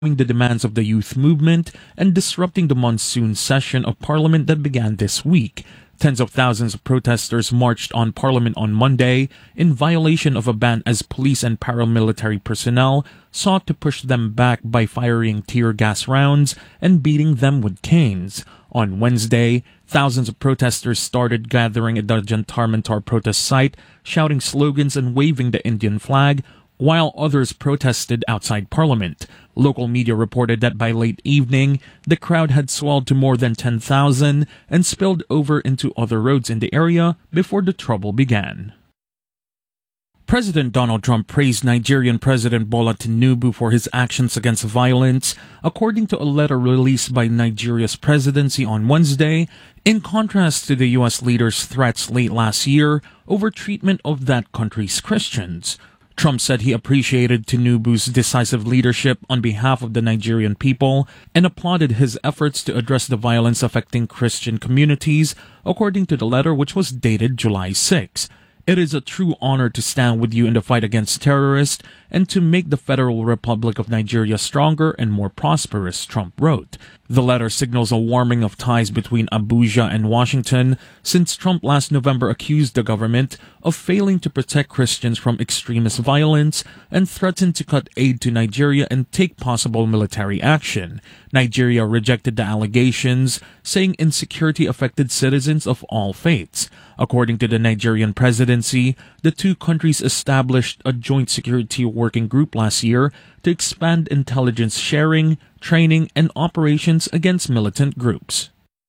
the demands of the youth movement and disrupting the monsoon session of Parliament that began this week. Tens of thousands of protesters marched on Parliament on Monday in violation of a ban as police and paramilitary personnel sought to push them back by firing tear gas rounds and beating them with canes. On Wednesday, thousands of protesters started gathering at the Jantar Mantar protest site, shouting slogans and waving the Indian flag, while others protested outside Parliament. Local media reported that by late evening, the crowd had swelled to more than 10,000 and spilled over into other roads in the area before the trouble began. President Donald Trump praised Nigerian President Bola Tinubu for his actions against violence, according to a letter released by Nigeria's presidency on Wednesday, in contrast to the U.S. leader's threats late last year over treatment of that country's Christians. Trump said he appreciated Tinubu's decisive leadership on behalf of the Nigerian people and applauded his efforts to address the violence affecting Christian communities, according to the letter, which was dated July 6. It is a true honor to stand with you in the fight against terrorists and to make the Federal Republic of Nigeria stronger and more prosperous, Trump wrote. The letter signals a warming of ties between Abuja and Washington since Trump last November accused the government of failing to protect Christians from extremist violence and threatened to cut aid to Nigeria and take possible military action. Nigeria rejected the allegations, saying insecurity affected citizens of all faiths. According to the Nigerian presidency, the two countries established a joint security working group last year to expand intelligence sharing, training, and operations against militant groups.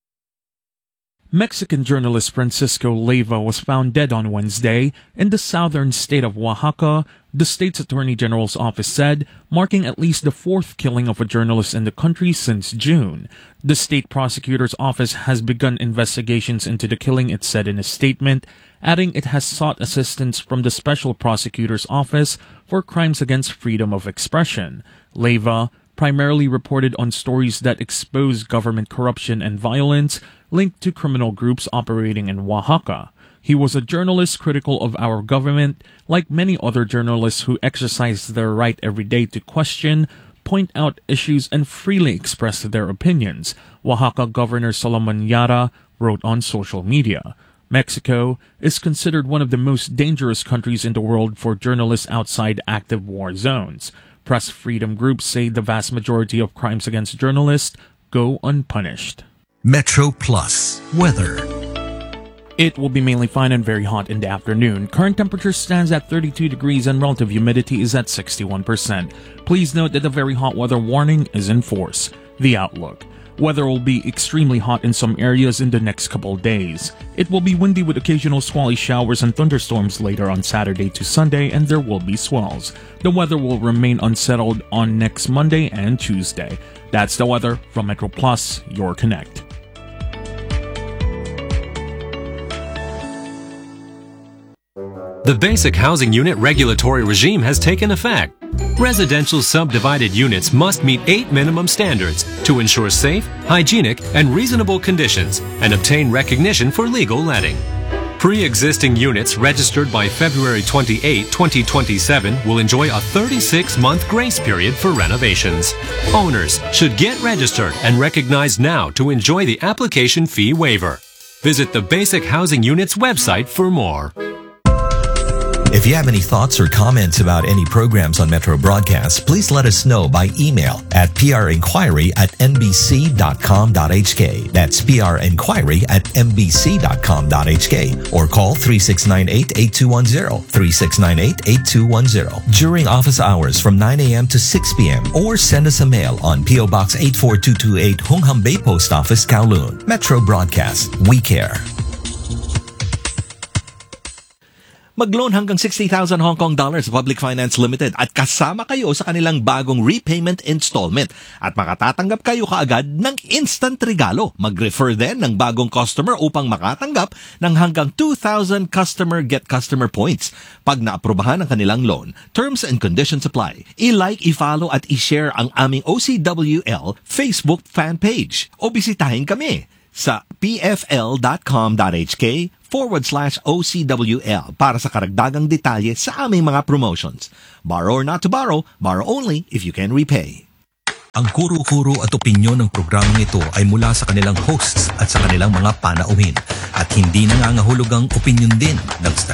Mexican journalist Francisco Leiva was found dead on Wednesday in the southern state of Oaxaca, the state's attorney general's office said, marking at least the fourth killing of a journalist in the country since June. The state prosecutor's office has begun investigations into the killing, it said in a statement, adding it has sought assistance from the special prosecutor's office for crimes against freedom of expression. Leiva primarily reported on stories that expose government corruption and violence linked to criminal groups operating in Oaxaca. He was a journalist critical of our government, like many other journalists who exercise their right every day to question, point out issues, and freely express their opinions, Oaxaca Governor Solomon Yara wrote on social media. Mexico is considered one of the most dangerous countries in the world for journalists outside active war zones. Press freedom groups say the vast majority of crimes against journalists go unpunished. Metro Plus weather. It will be mainly fine and very hot in the afternoon. Current temperature stands at 32 degrees and relative humidity is at 61%. Please note that a very hot weather warning is in force. The outlook. Weather will be extremely hot in some areas in the next couple days. It will be windy with occasional squally showers and thunderstorms later on Saturday to Sunday, and there will be swells. The weather will remain unsettled on next Monday and Tuesday. That's the weather from Metro Plus, your Connect. The Basic Housing Unit regulatory regime has taken effect. Residential subdivided units must meet 8 minimum standards to ensure safe, hygienic, and reasonable conditions and obtain recognition for legal letting. Pre-existing units registered by February 28, 2027 will enjoy a 36-month grace period for renovations. Owners should get registered and recognized now to enjoy the application fee waiver. Visit the Basic Housing Unit's website for more. If you have any thoughts or comments about any programs on Metro Broadcast, please let us know by email at prinquiry@nbc.com.hk. That's prinquiry@nbc.com.hk or call 3698-8210, 3698-8210 during office hours from 9 a.m. to 6 p.m. or send us a mail on P.O. Box 84228 Hungham Bay Post Office, Kowloon. Metro Broadcast, we care. Mag-loan hanggang 60,000 Hong Kong dollars sa Public Finance Limited at kasama kayo sa kanilang bagong repayment installment at makatatanggap kayo kaagad ng instant regalo. Mag-refer din ng bagong customer upang makatanggap ng hanggang 2,000 customer get customer points. Pag naaprubahan ang kanilang loan, terms and conditions apply. I-like, i-follow at i-share ang aming OCWL Facebook fan page o bisitahin kami sa pfl.com.hk/OCWL para sa karagdagang detalye sa aming mga promotions. Borrow or not to borrow, borrow only if you can repay. Ang kuro-kuro at opinyon ng programang ito ay mula sa kanilang hosts at sa kanilang mga panauhin at hindi nangangahulugang opinyon din ng